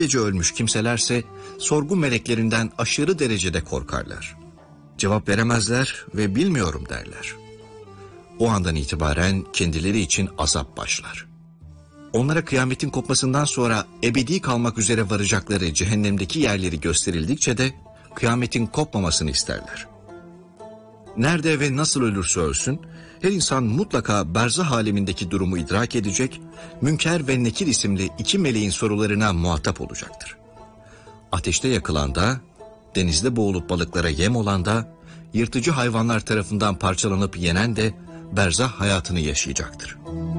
Gece ölmüş kimselerse sorgu meleklerinden aşırı derecede korkarlar. Cevap veremezler ve bilmiyorum derler. O andan itibaren kendileri için azap başlar. Onlara kıyametin kopmasından sonra ebedi kalmak üzere varacakları cehennemdeki yerleri gösterildikçe de kıyametin kopmamasını isterler. Nerede ve nasıl ölürse ölsün, her insan mutlaka berzah alemindeki durumu idrak edecek, Münker ve Nekir isimli iki meleğin sorularına muhatap olacaktır. Ateşte yakılan da, denizde boğulup balıklara yem olan da, yırtıcı hayvanlar tarafından parçalanıp yenen de berzah hayatını yaşayacaktır.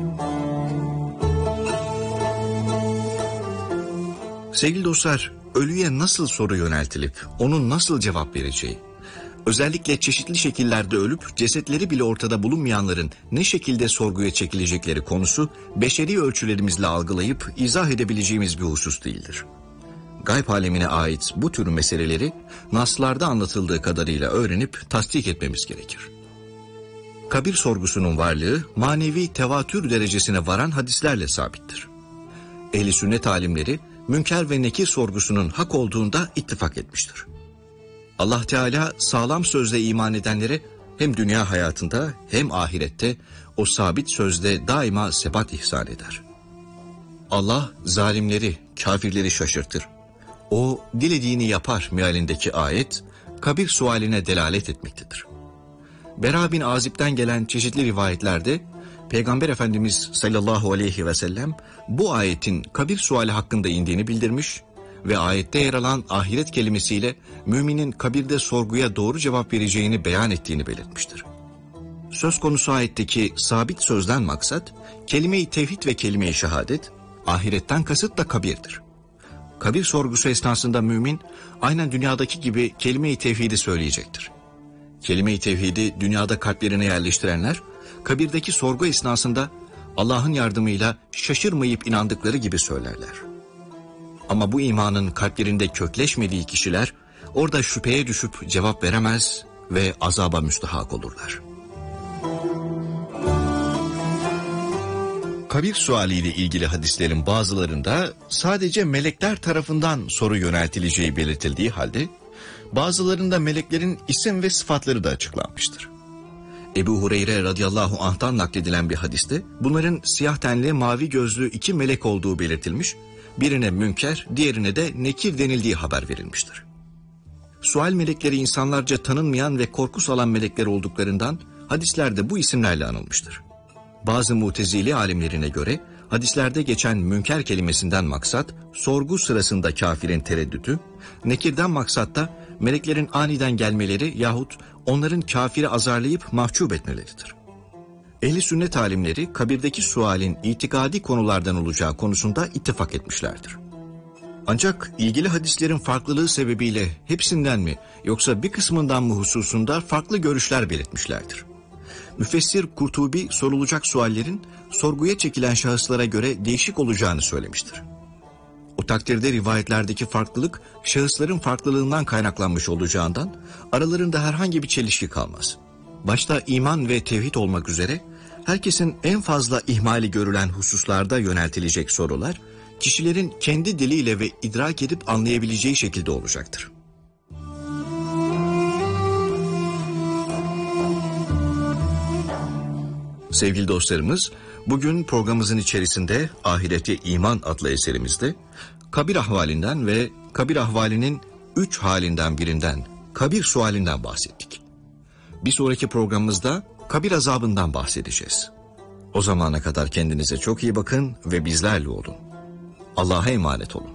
Sevgili dostlar, ölüye nasıl soru yöneltilip onun nasıl cevap vereceği, özellikle çeşitli şekillerde ölüp cesetleri bile ortada bulunmayanların ne şekilde sorguya çekilecekleri konusu beşeri ölçülerimizle algılayıp izah edebileceğimiz bir husus değildir. Gayb alemine ait bu tür meseleleri naslarda anlatıldığı kadarıyla öğrenip tasdik etmemiz gerekir. Kabir sorgusunun varlığı manevi tevatür derecesine varan hadislerle sabittir. Ehl-i sünnet alimleri Münker ve Nekir sorgusunun hak olduğunda ittifak etmiştir. Allah Teala sağlam sözle iman edenlere hem dünya hayatında hem ahirette o sabit sözde daima sebat ihsan eder. Allah zalimleri, kafirleri şaşırtır. O dilediğini yapar mealindeki ayet kabir sualine delalet etmektedir. Bera bin Azib'den gelen çeşitli rivayetlerde Peygamber Efendimiz sallallahu aleyhi ve sellem bu ayetin kabir suali hakkında indiğini bildirmiş ve ayette yer alan ahiret kelimesiyle müminin kabirde sorguya doğru cevap vereceğini beyan ettiğini belirtmiştir. Söz konusu ayetteki sabit sözden maksat kelime-i tevhid ve kelime-i şehadet, ahiretten kasıt da kabirdir. Kabir sorgusu esnasında mümin aynen dünyadaki gibi kelime-i tevhidi söyleyecektir. Kelime-i tevhidi dünyada kalplerine yerleştirenler, kabirdeki sorgu esnasında Allah'ın yardımıyla şaşırmayıp inandıkları gibi söylerler. Ama bu imanın kalplerinde kökleşmediği kişiler orada şüpheye düşüp cevap veremez ve azaba müstahak olurlar. Kabir sualiyle ilgili hadislerin bazılarında sadece melekler tarafından soru yöneltileceği belirtildiği halde bazılarında meleklerin isim ve sıfatları da açıklanmıştır. Ebu Hureyre radıyallahu anh'tan nakledilen bir hadiste bunların siyah tenli mavi gözlü iki melek olduğu belirtilmiş, birine Münker, diğerine de Nekir denildiği haber verilmiştir. Sual melekleri insanlarca tanınmayan ve korku salan melekler olduklarından hadislerde bu isimlerle anılmıştır. Bazı Mutezili alimlerine göre hadislerde geçen Münker kelimesinden maksat sorgu sırasında kafirin tereddütü, Nekir'den maksat da meleklerin aniden gelmeleri yahut onların kafiri azarlayıp mahcup etmeleridir. Ehl-i sünnet alimleri kabirdeki sualin itikadi konulardan olacağı konusunda ittifak etmişlerdir. Ancak ilgili hadislerin farklılığı sebebiyle hepsinden mi yoksa bir kısmından mı hususunda farklı görüşler belirtmişlerdir. Müfessir Kurtubi sorulacak suallerin sorguya çekilen şahıslara göre değişik olacağını söylemiştir. O takdirde rivayetlerdeki farklılık şahısların farklılığından kaynaklanmış olacağından aralarında herhangi bir çelişki kalmaz. Başta iman ve tevhid olmak üzere herkesin en fazla ihmali görülen hususlarda yöneltilecek sorular kişilerin kendi diliyle ve idrak edip anlayabileceği şekilde olacaktır. Sevgili dostlarımız, bugün programımızın içerisinde Ahirete İman adlı eserimizde kabir ahvalinden ve kabir ahvalinin 3 halinden birinden, kabir sualinden bahsettik. Bir sonraki programımızda kabir azabından bahsedeceğiz. O zamana kadar kendinize çok iyi bakın ve bizlerle olun. Allah'a emanet olun.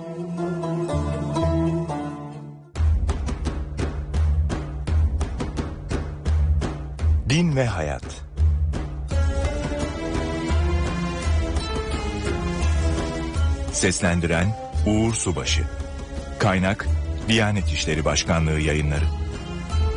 Din ve Hayat. Seslendiren Uğur Subaşı. Kaynak Diyanet İşleri Başkanlığı Yayınları.